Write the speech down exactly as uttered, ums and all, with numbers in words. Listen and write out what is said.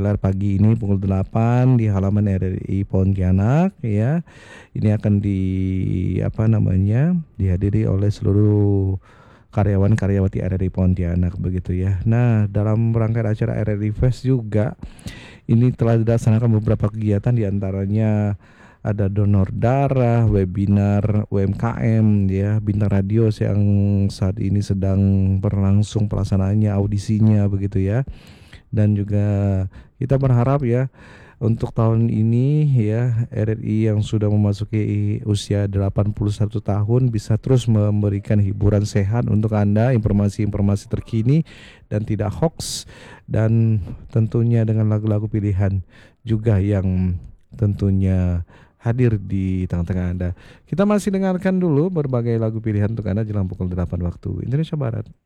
digelar pagi ini pukul delapan di halaman R R I Pontianak ya. Ini akan di apa namanya? Dihadiri oleh seluruh karyawan karyawati R R I Pontianak begitu ya. Nah, dalam rangkaian acara R R I Fest juga ini telah dilaksanakan beberapa kegiatan diantaranya ada donor darah, webinar U M K M ya, bintang radio yang saat ini sedang berlangsung pelaksanaannya, audisinya begitu ya. Dan juga kita berharap ya untuk tahun ini ya R R I yang sudah memasuki usia delapan puluh satu tahun bisa terus memberikan hiburan sehat untuk Anda, informasi-informasi terkini dan tidak hoax, dan tentunya dengan lagu-lagu pilihan juga yang tentunya hadir di tengah-tengah Anda. Kita masih dengarkan dulu berbagai lagu pilihan untuk Anda jelang pukul delapan waktu Indonesia Barat.